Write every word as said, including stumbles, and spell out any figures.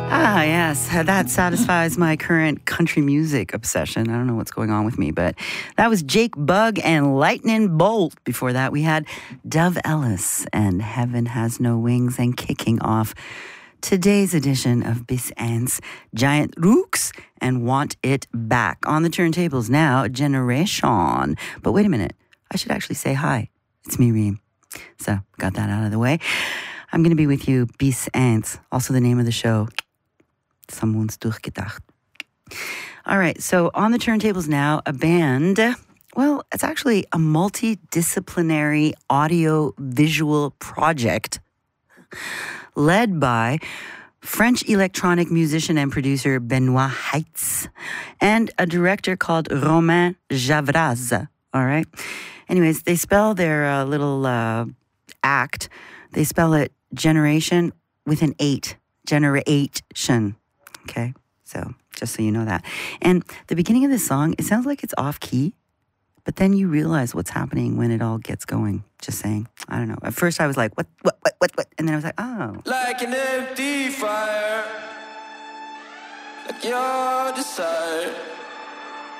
Ah, yes, that satisfies my current country music obsession. I don't know what's going on with me, but that was Jake Bugg and Lightning Bolt. Before that, we had Dove Ellis and Heaven Has No Wings, and kicking off today's edition of Bis Eins, Giant Rooks and Want It Back. On the turntables now, Generation. But wait a minute, I should actually say hi. It's me, Reem. So, got that out of the way. I'm going to be with you, Bis Eins, also the name of the show. Someone's durchgedacht. All right, so on the turntables now, a band. Well, it's actually a multidisciplinary audio-visual project led by French electronic musician and producer Benoit Heitz and a director called Romain Javras. All right? Anyways, they spell their uh, little uh, act, they spell it generation with an eight. Generation. Okay, so just so you know that. And the beginning of this song, it sounds like it's off key, but then you realize what's happening when it all gets going. Just saying. I don't know. At first I was like, what, what, what, what, what? And then I was like, oh. Like an empty fire, like your desire.